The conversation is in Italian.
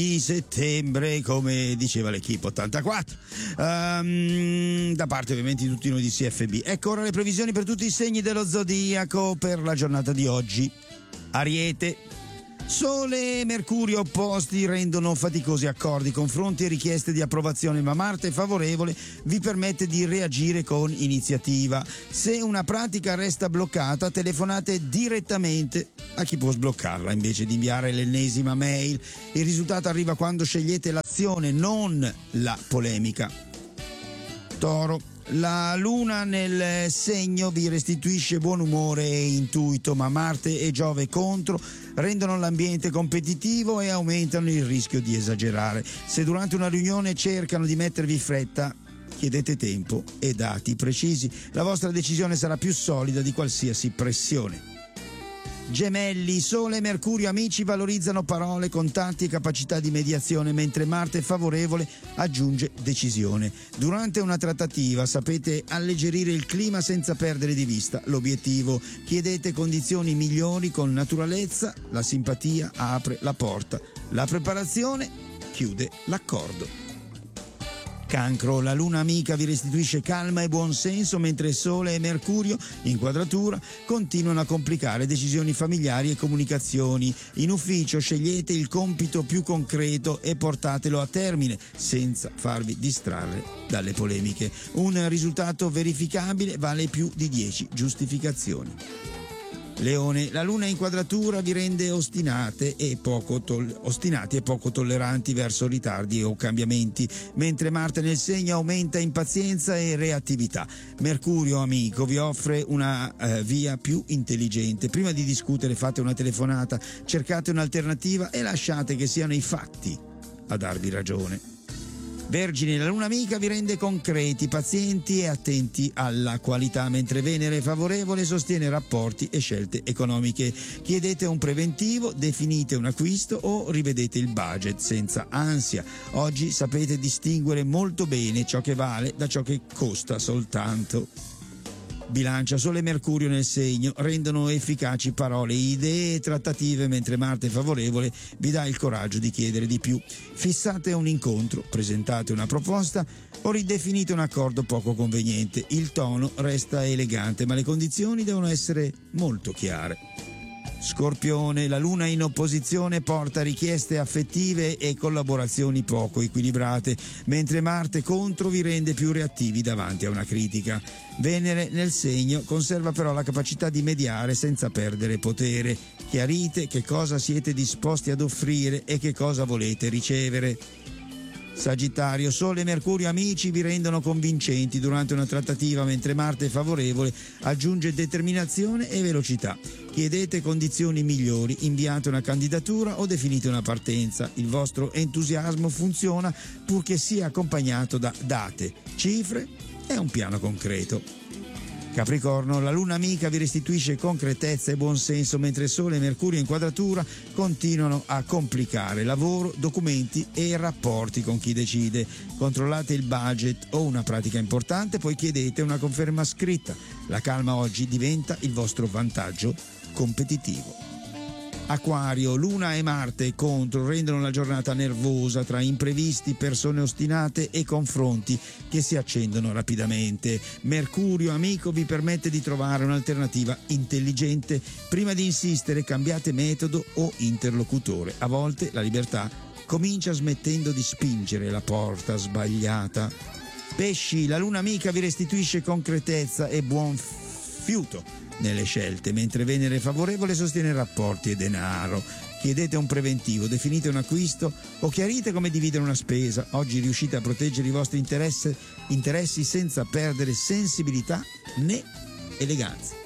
di settembre, come diceva l'Equipe 84, da parte ovviamente di tutti noi di CFB. Ecco ora le previsioni per tutti i segni dello zodiaco per la giornata di oggi. Ariete. Sole e Mercurio opposti rendono faticosi accordi, confronti e richieste di approvazione, ma Marte favorevole vi permette di reagire con iniziativa. Se una pratica resta bloccata, telefonate direttamente a chi può sbloccarla invece di inviare l'ennesima mail. Il risultato arriva quando scegliete l'azione, non la polemica. Toro. La Luna nel segno vi restituisce buon umore e intuito, ma Marte e Giove contro rendono l'ambiente competitivo e aumentano il rischio di esagerare. Se durante una riunione cercano di mettervi fretta, chiedete tempo e dati precisi. La vostra decisione sarà più solida di qualsiasi pressione. Gemelli, Sole e Mercurio amici valorizzano parole, contatti e capacità di mediazione, mentre Marte favorevole aggiunge decisione. Durante una trattativa sapete alleggerire il clima senza perdere di vista l'obiettivo. Chiedete condizioni migliori con naturalezza, la simpatia apre la porta, la preparazione chiude l'accordo. Cancro, la Luna amica vi restituisce calma e buon senso, mentre Sole e Mercurio, in quadratura, continuano a complicare decisioni familiari e comunicazioni. In ufficio scegliete il compito più concreto e portatelo a termine, senza farvi distrarre dalle polemiche. Un risultato verificabile vale più di 10 giustificazioni. Leone, la Luna in quadratura vi rende ostinati e poco tolleranti verso ritardi o cambiamenti, mentre Marte nel segno aumenta impazienza e reattività. Mercurio amico vi offre una via più intelligente. Prima di discutere fate una telefonata, cercate un'alternativa e lasciate che siano i fatti a darvi ragione. Vergine, la Luna amica vi rende concreti, pazienti e attenti alla qualità, mentre Venere favorevole sostiene rapporti e scelte economiche. Chiedete un preventivo, definite un acquisto o rivedete il budget senza ansia. Oggi sapete distinguere molto bene ciò che vale da ciò che costa soltanto. Bilancia, Sole e Mercurio nel segno rendono efficaci parole, idee e trattative, mentre Marte favorevole vi dà il coraggio di chiedere di più. Fissate un incontro, presentate una proposta o ridefinite un accordo poco conveniente. Il tono resta elegante, ma le condizioni devono essere molto chiare. Scorpione, la Luna in opposizione porta richieste affettive e collaborazioni poco equilibrate, mentre Marte contro vi rende più reattivi davanti a una critica. Venere nel segno conserva però la capacità di mediare senza perdere potere. Chiarite che cosa siete disposti ad offrire e che cosa volete ricevere. Sagittario, Sole e Mercurio amici vi rendono convincenti durante una trattativa, mentre Marte favorevole aggiunge determinazione e velocità. Chiedete condizioni migliori, inviate una candidatura o definite una partenza. Il vostro entusiasmo funziona purché sia accompagnato da date, cifre e un piano concreto. Capricorno, la Luna amica vi restituisce concretezza e buonsenso, mentre Sole e Mercurio in quadratura continuano a complicare lavoro, documenti e rapporti con chi decide. Controllate il budget o una pratica importante, poi chiedete una conferma scritta. La calma oggi diventa il vostro vantaggio competitivo. Acquario, Luna e Marte contro rendono la giornata nervosa tra imprevisti, persone ostinate e confronti che si accendono rapidamente. Mercurio amico vi permette di trovare un'alternativa intelligente. Prima di insistere cambiate metodo o interlocutore. A volte la libertà comincia smettendo di spingere la porta sbagliata. Pesci, la Luna amica vi restituisce concretezza e buon fiuto nelle scelte, mentre Venere favorevole sostiene rapporti e denaro. Chiedete un preventivo, definite un acquisto o chiarite come dividere una spesa. Oggi riuscite a proteggere i vostri interessi senza perdere sensibilità né eleganza.